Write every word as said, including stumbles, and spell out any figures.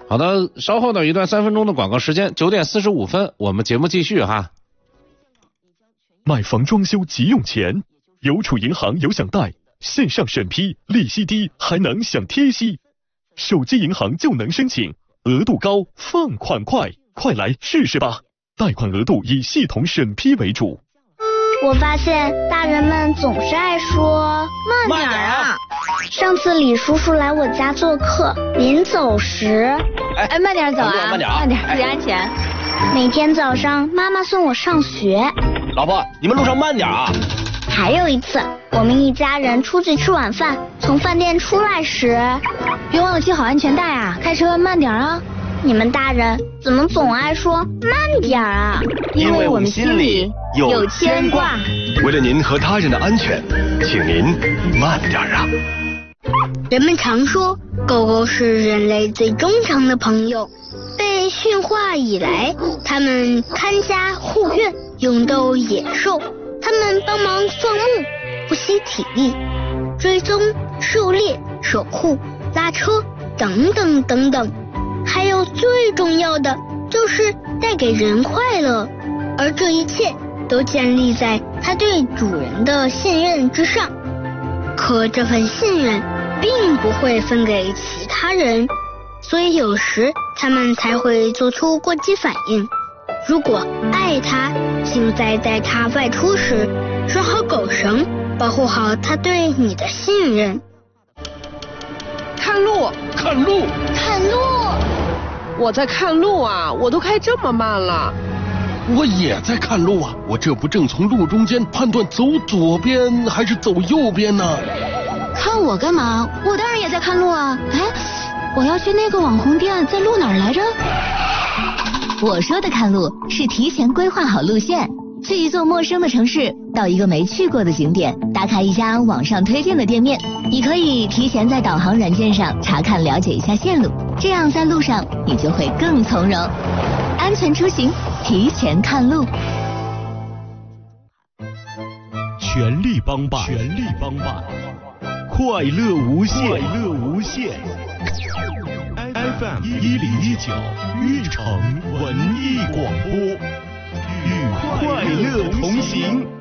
好的，稍后呢一段三分钟的广告时间，九点四十五分，我们节目继续哈。 买房装修急用钱，邮储银行有享贷，线上审批，利息低，还能享贴息，手机银行就能申请，额度高，放款快，快来试试吧！贷款额度以系统审批为主。 我发现大人们总是爱说慢点啊。 上次李叔叔来我家做客，临走时， 哎，慢点走啊， 慢点啊， 慢点，注意安全。 每天早上妈妈送我上学。 老婆，你们路上慢点啊。 还有一次，我们一家人出去吃晚饭，从饭店出来时， 别忘了系好安全带啊，开车慢点啊。 你们大人怎么总爱说慢点啊？ 因为我们心里有牵挂。 为了您和他人的安全，请您慢点啊。 人们常说，狗狗是人类最忠诚的朋友。被驯化以来，它们看家护院，勇斗野兽。它们帮忙放牧，不惜体力，追踪、狩猎、守护、拉车等等等等。还有最重要的就是带给人快乐，而这一切都建立在它对主人的信任之上。可这份信任并不会分给其他人，所以有时他们才会做出过激反应。如果爱它，请在带它外出时拴好狗绳，保护好它对你的信任。 看路， 看路， 看路！ 我在看路啊，我都开这么慢了。 我也在看路啊，我这不正从路中间判断走左边还是走右边呢？ 看我干嘛？我当然也在看路啊。哎，我要去那个网红店，在路哪儿来着？ 我说的看路是提前规划好路线，去一座陌生的城市，到一个没去过的景点，打卡一家网上推荐的店面。你可以提前在导航软件上查看了解一下线路，这样在路上你就会更从容。安全出行，提前看路。 全力帮办，全力帮办，快乐无限，快乐无限。F M 一零一九玉城文艺广播，与快乐同行。